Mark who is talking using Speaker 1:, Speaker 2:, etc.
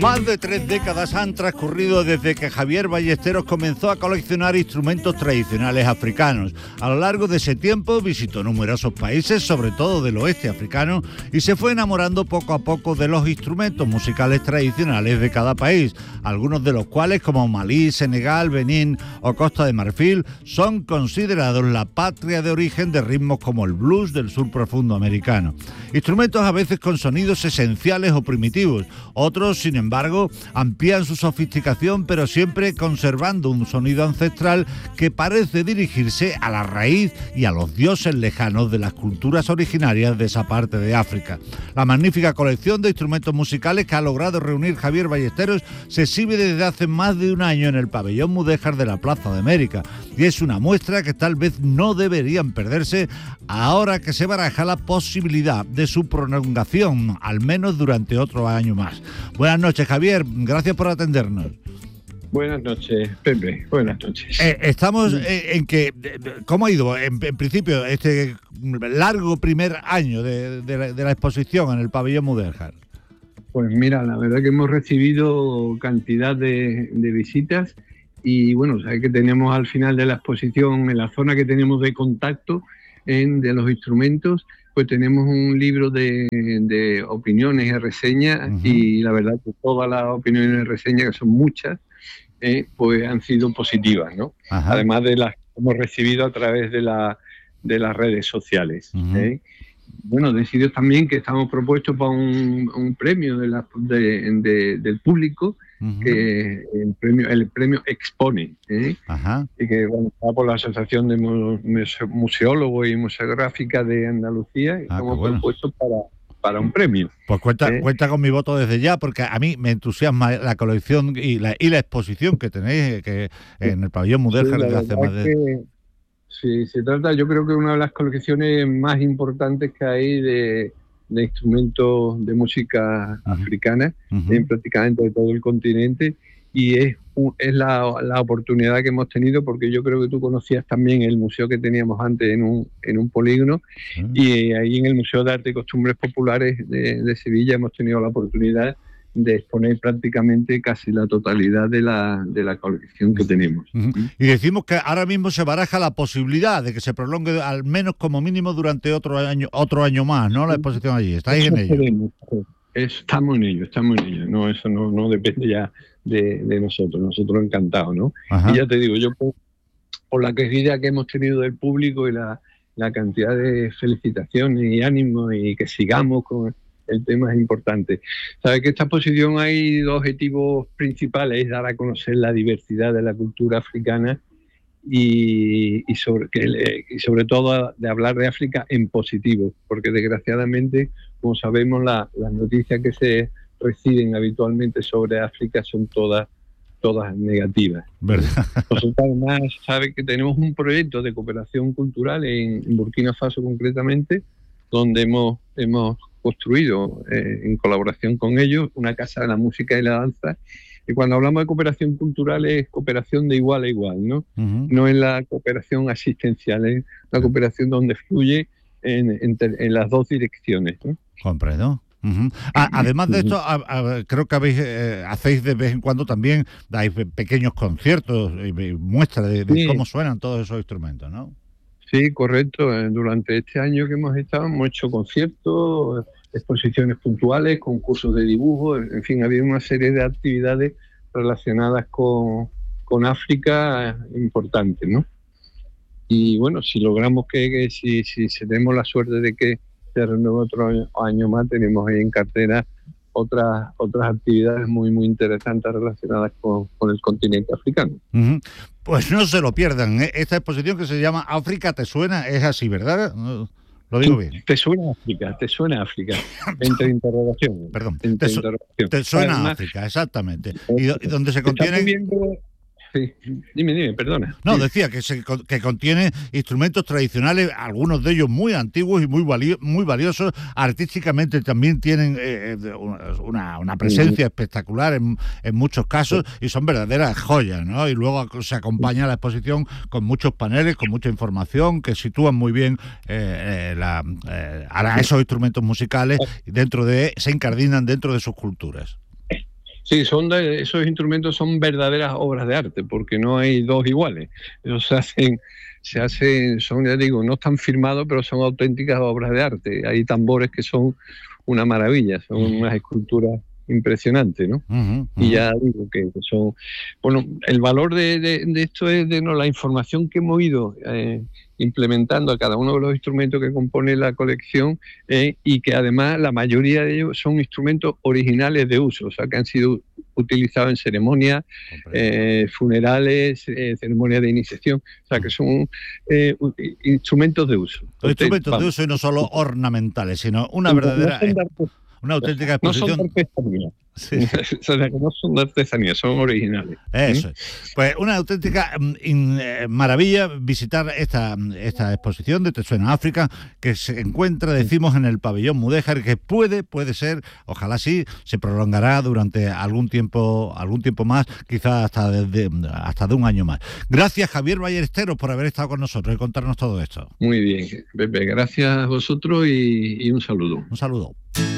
Speaker 1: Más de 3 décadas han transcurrido desde que Javier Ballesteros comenzó a coleccionar instrumentos tradicionales africanos. A lo largo de ese tiempo visitó numerosos países, sobre todo del oeste africano, y se fue enamorando poco a poco de los instrumentos musicales tradicionales de cada país, algunos de los cuales, como Malí, Senegal, Benín o Costa de Marfil, son considerados la patria de origen de ritmos como el blues del sur profundo americano. Instrumentos a veces con sonidos esenciales o primitivos, otros, sin embargo, amplían su sofisticación, pero siempre conservando un sonido ancestral que parece dirigirse a la raíz y a los dioses lejanos de las culturas originarias de esa parte de África. La magnífica colección de instrumentos musicales que ha logrado reunir Javier Ballesteros se exhibe desde hace más de un año en el pabellón Mudéjar de la Plaza de América, y es una muestra que tal vez no deberían perderse ahora que se baraja la posibilidad de su prolongación, al menos durante otro año más. Buenas noches, Javier, gracias por atendernos.
Speaker 2: Buenas noches, Pepe, buenas noches.
Speaker 1: Estamos en que, ¿cómo ha ido en principio este largo primer año de la exposición en el pabellón Mudéjar?
Speaker 2: Pues mira, la verdad que hemos recibido cantidad de visitas y bueno, sabes que tenemos al final de la exposición, en la zona que tenemos de contacto de los instrumentos, pues tenemos un libro de opiniones y reseñas. Uh-huh. Y la verdad que todas las opiniones y reseñas, que son muchas, pues han sido positivas, ¿no? Uh-huh. Además de las que hemos recibido a través de las redes sociales. Uh-huh. Bueno, deciros también que estamos propuestos para un premio del público, uh-huh, que el premio Expone, uh-huh, y que bueno, está por la Asociación de Museólogos y Museográfica de Andalucía, y estamos propuestos para un premio.
Speaker 1: Pues cuenta con mi voto desde ya, porque a mí me entusiasma la colección y la exposición que tenéis que en el pabellón Mudéjar desde hace más de...
Speaker 2: Sí, se trata, yo creo que una de las colecciones más importantes que hay de instrumentos de música, uh-huh, africana, uh-huh, en prácticamente de todo el continente, y es la oportunidad que hemos tenido, porque yo creo que tú conocías también el museo que teníamos antes en un polígono, uh-huh, y ahí en el Museo de Arte y Costumbres Populares de Sevilla hemos tenido la oportunidad de exponer prácticamente casi la totalidad de la colección que tenemos.
Speaker 1: Uh-huh. Y decimos que ahora mismo se baraja la posibilidad de que se prolongue al menos como mínimo durante otro año más, ¿no? La exposición allí. ¿Estáis en ello?
Speaker 2: Estamos en ello. No, eso no depende ya de nosotros. Nosotros encantados, ¿no? Uh-huh. Y ya te digo, yo por la querida que hemos tenido del público y la cantidad de felicitaciones y ánimos y que sigamos con el tema es importante. Sabes que esta exposición hay dos objetivos principales: dar a conocer la diversidad de la cultura africana y sobre todo de hablar de África en positivo, porque desgraciadamente, como sabemos, las noticias que se reciben habitualmente sobre África son todas negativas.
Speaker 1: ¿Verdad?
Speaker 2: Nosotros además sabes que tenemos un proyecto de cooperación cultural en Burkina Faso concretamente, donde hemos construido en colaboración con ellos una casa de la música y la danza, y cuando hablamos de cooperación cultural es cooperación de igual a igual, ¿no? Uh-huh. No es la cooperación asistencial, es la cooperación donde fluye en las dos direcciones, ¿no?
Speaker 1: Comprendo. Uh-huh. Además de esto, creo que hacéis de vez en cuando también, dais pequeños conciertos y muestras de cómo suenan todos esos instrumentos, ¿no?
Speaker 2: Sí, correcto. Durante este año que hemos estado, hemos hecho conciertos, exposiciones puntuales, concursos de dibujo, en fin, ha habido una serie de actividades relacionadas con África importantes, ¿no? Y bueno, si logramos si tenemos la suerte de que se renueve otro año más, tenemos ahí en cartera otras actividades muy, muy interesantes relacionadas con el continente africano.
Speaker 1: Uh-huh. Pues no se lo pierdan, ¿eh? Esta exposición que se llama África te suena, es así, ¿verdad? Lo digo bien.
Speaker 2: Te suena África. Entre interrogaciones.
Speaker 1: Perdón. Te suena además, África, exactamente. Y donde se contienen...
Speaker 2: Sí. Dime, perdona.
Speaker 1: No, decía que contiene instrumentos tradicionales, algunos de ellos muy antiguos y muy valiosos. Artísticamente también tienen una presencia espectacular en muchos casos, y son verdaderas joyas, ¿no? Y luego se acompaña la exposición con muchos paneles, con mucha información que sitúan muy bien a esos instrumentos musicales y se incardinan dentro de sus culturas.
Speaker 2: Sí, esos instrumentos son verdaderas obras de arte, porque no hay dos iguales. Ellos ya digo, no están firmados, pero son auténticas obras de arte. Hay tambores que son una maravilla, son unas esculturas impresionantes, ¿no? Y ya digo que son... Bueno, el valor de esto es la información que hemos ido implementando a cada uno de los instrumentos que compone la colección, y que además la mayoría de ellos son instrumentos originales de uso, o sea, que han sido utilizados en ceremonias funerales, ceremonias de iniciación, o sea, que son instrumentos de uso.
Speaker 1: Instrumentos de uso y no solo ornamentales, sino una verdadera... Una auténtica exposición.
Speaker 2: No son de artesanía. Sí. O sea, que no son de artesanía, son originales.
Speaker 1: Eso es. Pues una auténtica maravilla visitar esta exposición de Te suena África, que se encuentra, decimos, en el pabellón Mudéjar, que puede ser, ojalá sí, se prolongará durante algún tiempo más, quizás hasta de un año más. Gracias, Javier Ballesteros, por haber estado con nosotros y contarnos todo esto.
Speaker 2: Muy bien, Pepe, gracias a vosotros y un saludo.
Speaker 1: Un saludo.